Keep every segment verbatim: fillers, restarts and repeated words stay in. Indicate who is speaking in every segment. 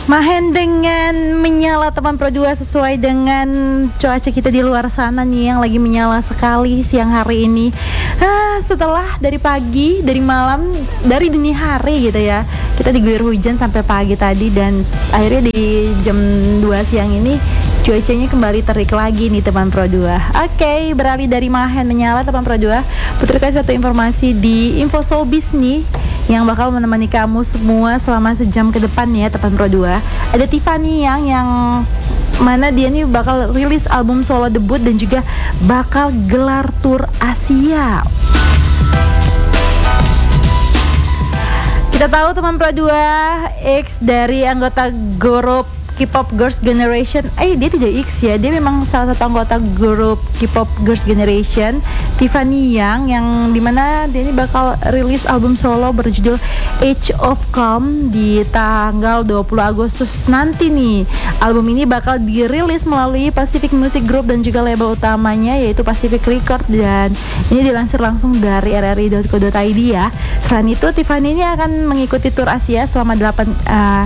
Speaker 1: Mahen dengan menyala teman Pro dua sesuai dengan cuaca kita di luar sana nih yang lagi menyala sekali siang hari ini. Ah, setelah dari pagi, dari malam, dari dini hari gitu ya. Kita diguyur hujan sampai pagi tadi dan akhirnya di jam dua siang ini cuacanya kembali terik lagi nih teman Pro dua. Oke, beralih dari Mahen menyala teman Pro dua. Putri kasih satu informasi di Info Showbiz nih yang bakal menemani kamu semua selama sejam ke depan ya teman Pro dua. Ada Tiffany yang yang mana dia nih bakal rilis album solo debut dan juga bakal gelar tour Asia. Kita tahu teman Pro dua, X dari anggota grup K-pop Girls Generation, eh dia tidak X ya, dia memang salah satu anggota grup K-pop Girls Generation, Tiffany Yang, yang dimana dia ini bakal rilis album solo berjudul Age of Calm di tanggal dua puluh Agustus nanti nih. Album ini bakal dirilis melalui Pacific Music Group dan juga label utamanya yaitu Pacific Record, dan ini dilansir langsung dari r r i dot co dot i d ya. Selain itu Tiffany ini akan mengikuti tur Asia selama delapan uh,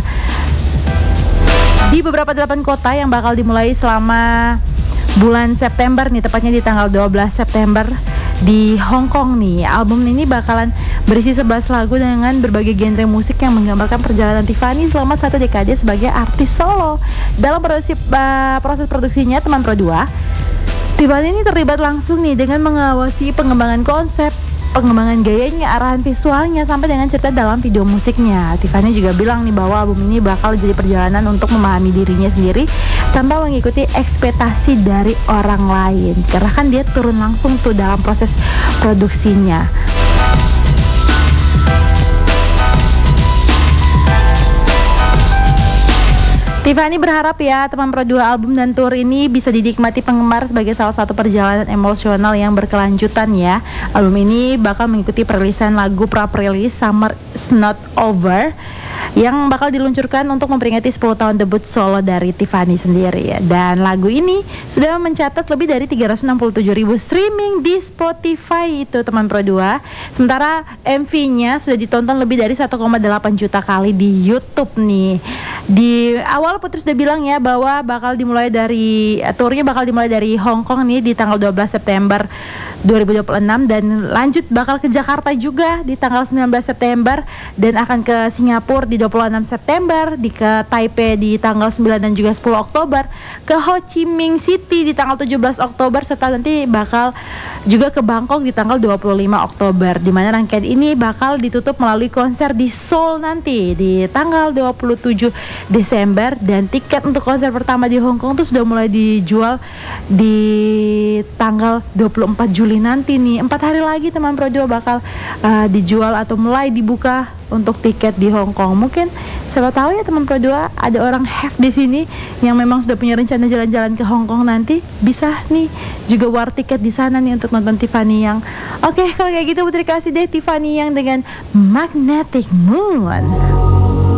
Speaker 1: di beberapa delapan kota yang bakal dimulai selama bulan September nih, tepatnya di tanggal dua belas September di Hong Kong nih. Album ini bakalan berisi sebelas lagu dengan berbagai genre musik yang menggambarkan perjalanan Tiffany selama satu dekade sebagai artis solo. Dalam proses, uh, proses produksinya teman Pro dua, Tiffany ini terlibat langsung nih dengan mengawasi pengembangan konsep, pengembangan gayanya, arahan visualnya, sampai dengan cerita dalam video musiknya. Tiffany juga bilang nih bahwa album ini bakal jadi perjalanan untuk memahami dirinya sendiri tanpa mengikuti ekspektasi dari orang lain, karena kan dia turun langsung tuh dalam proses produksinya. Tiffany berharap ya teman Pro dua, album dan tour ini bisa dinikmati penggemar sebagai salah satu perjalanan emosional yang berkelanjutan ya. Album ini bakal mengikuti perilisan lagu pra-release Summer Is Not Over yang bakal diluncurkan untuk memperingati sepuluh tahun debut solo dari Tiffany sendiri ya. Dan lagu ini sudah mencatat lebih dari tiga ratus enam puluh tujuh ribu streaming di Spotify itu teman Pro dua. Sementara M V-nya sudah ditonton lebih dari satu koma delapan juta kali di YouTube nih. Di awal Putri sudah bilang ya bahwa bakal dimulai dari uh, turnya bakal dimulai dari Hong Kong nih di tanggal dua belas September dua ribu dua puluh enam dan lanjut bakal ke Jakarta juga di tanggal sembilan belas September dan akan ke Singapura di dua puluh enam September, di ke Taipei di tanggal sembilan dan juga sepuluh Oktober, ke Ho Chi Minh City di tanggal tujuh belas Oktober, serta nanti bakal juga ke Bangkok di tanggal dua puluh lima Oktober, di mana rangkaian ini bakal ditutup melalui konser di Seoul nanti di tanggal dua puluh tujuh Desember. Dan tiket untuk konser pertama di Hong Kong tuh sudah mulai dijual di tanggal dua puluh empat Juli nanti nih. Empat hari lagi teman Pro dua bakal uh, dijual atau mulai dibuka untuk tiket di Hong Kong. Mungkin siapa tahu ya teman Pro dua ada orang have di sini yang memang sudah punya rencana jalan-jalan ke Hong Kong nanti, bisa nih juga war tiket di sana nih untuk nonton Tiffany Yang. Oke, kalau kayak gitu Putri kasih deh Tiffany Yang dengan Magnetic Moon.